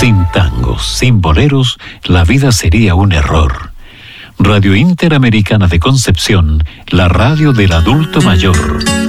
Sin tangos, sin boleros, la vida sería un error. Radio Interamericana de Concepción, la radio del adulto mayor.